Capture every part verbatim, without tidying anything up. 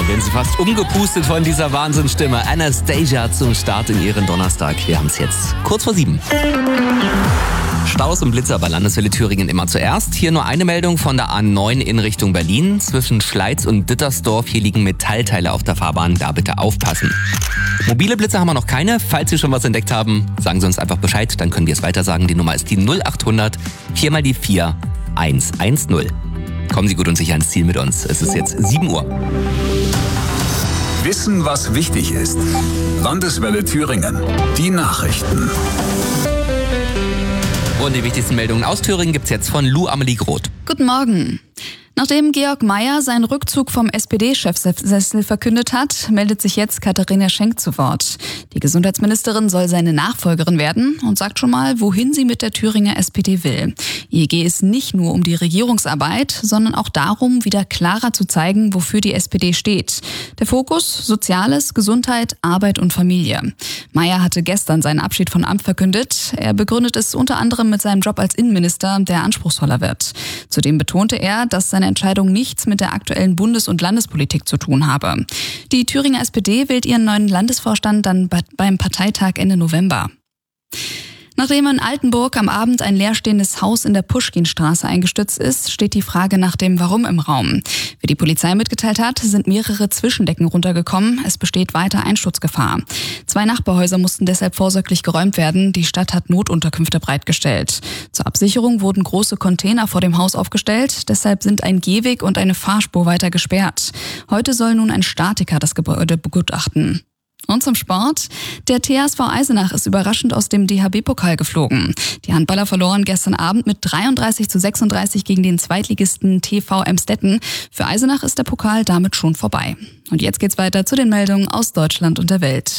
Werden Sie fast umgepustet von dieser Wahnsinnsstimme. Anastasia zum Start in Ihren Donnerstag. Wir haben es jetzt kurz vor sieben. Staus und Blitzer bei Landeswelle Thüringen immer zuerst. Hier nur eine Meldung von der A neun in Richtung Berlin. Zwischen Schleiz und Dittersdorf. Hier liegen Metallteile auf der Fahrbahn. Da bitte aufpassen. Mobile Blitzer haben wir noch keine. Falls Sie schon was entdeckt haben, sagen Sie uns einfach Bescheid. Dann können wir es weitersagen. Die Nummer ist die null acht hundert vier mal die vier eins eins null. Kommen Sie gut und sicher ans Ziel mit uns. Es ist jetzt sieben Uhr. Wissen, was wichtig ist. Landeswelle Thüringen. Die Nachrichten. Und die wichtigsten Meldungen aus Thüringen gibt's jetzt von Lou Amelie Groth. Guten Morgen. Nachdem Georg Mayer seinen Rückzug vom S P D-Chefsessel verkündet hat, meldet sich jetzt Katharina Schenk zu Wort. Die Gesundheitsministerin soll seine Nachfolgerin werden und sagt schon mal, wohin sie mit der Thüringer S P D will. Ihr gehe es nicht nur um die Regierungsarbeit, sondern auch darum, wieder klarer zu zeigen, wofür die S P D steht. Der Fokus: Soziales, Gesundheit, Arbeit und Familie. Mayer hatte gestern seinen Abschied von Amt verkündet. Er begründet es unter anderem mit seinem Job als Innenminister, der anspruchsvoller wird. Zudem betonte er, dass seine Entscheidung nichts mit der aktuellen Bundes- und Landespolitik zu tun habe. Die Thüringer S P D wählt ihren neuen Landesvorstand dann beim Parteitag Ende November. Nachdem in Altenburg am Abend ein leerstehendes Haus in der Puschkinstraße eingestürzt ist, steht die Frage nach dem Warum im Raum. Wie die Polizei mitgeteilt hat, sind mehrere Zwischendecken runtergekommen. Es besteht weiter Einsturzgefahr. Zwei Nachbarhäuser mussten deshalb vorsorglich geräumt werden. Die Stadt hat Notunterkünfte bereitgestellt. Zur Absicherung wurden große Container vor dem Haus aufgestellt. Deshalb sind ein Gehweg und eine Fahrspur weiter gesperrt. Heute soll nun ein Statiker das Gebäude begutachten. Und zum Sport. Der T S V Eisenach ist überraschend aus dem D H B-Pokal geflogen. Die Handballer verloren gestern Abend mit dreiunddreißig zu sechsunddreißig gegen den Zweitligisten T V Emstetten. Für Eisenach ist der Pokal damit schon vorbei. Und jetzt geht's weiter zu den Meldungen aus Deutschland und der Welt.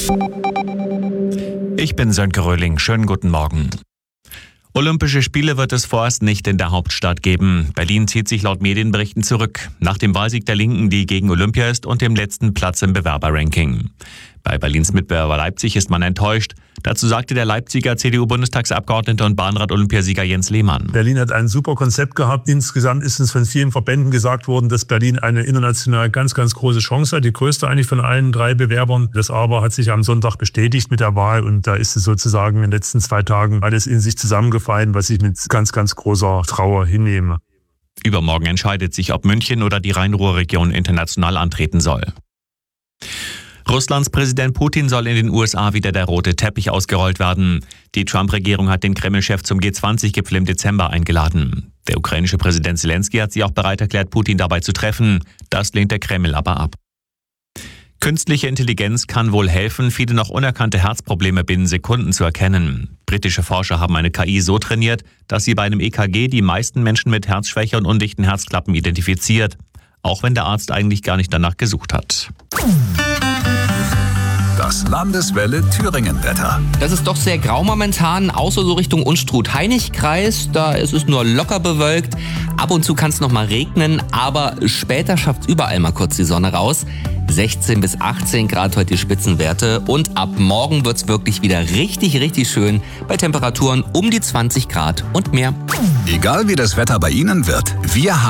Ich bin Sönke Röhling. Schönen guten Morgen. Olympische Spiele wird es vorerst nicht in der Hauptstadt geben. Berlin zieht sich laut Medienberichten zurück. Nach dem Wahlsieg der Linken, die gegen Olympia ist, und dem letzten Platz im Bewerberranking. Bei Berlins Mitbewerber Leipzig ist man enttäuscht. Dazu sagte der Leipziger C D U-Bundestagsabgeordnete und Bahnrad-Olympiasieger Jens Lehmann. Berlin hat ein super Konzept gehabt. Insgesamt ist es von vielen Verbänden gesagt worden, dass Berlin eine international ganz, ganz große Chance hat. Die größte eigentlich von allen drei Bewerbern. Das aber hat sich am Sonntag bestätigt mit der Wahl. Und da ist es sozusagen in den letzten zwei Tagen alles in sich zusammengefallen, was ich mit ganz, ganz großer Trauer hinnehme. Übermorgen entscheidet sich, ob München oder die Rhein-Ruhr-Region international antreten soll. Russlands Präsident Putin soll in den U S A wieder der rote Teppich ausgerollt werden. Die Trump-Regierung hat den Kreml-Chef zum G zwanzig Gipfel im Dezember eingeladen. Der ukrainische Präsident Zelensky hat sich auch bereit erklärt, Putin dabei zu treffen. Das lehnt der Kreml aber ab. Künstliche Intelligenz kann wohl helfen, viele noch unerkannte Herzprobleme binnen Sekunden zu erkennen. Britische Forscher haben eine K I so trainiert, dass sie bei einem E K G die meisten Menschen mit Herzschwäche und undichten Herzklappen identifiziert. Auch wenn der Arzt eigentlich gar nicht danach gesucht hat. Das Landeswelle Thüringen-Wetter. Das ist doch sehr grau momentan, außer so Richtung Unstrut-Heinig-Kreis. Da ist es nur locker bewölkt. Ab und zu kann es noch mal regnen, aber später schafft es überall mal kurz die Sonne raus. sechzehn bis achtzehn Grad heute die Spitzenwerte und ab morgen wird es wirklich wieder richtig, richtig schön bei Temperaturen um die zwanzig Grad und mehr. Egal wie das Wetter bei Ihnen wird, wir haben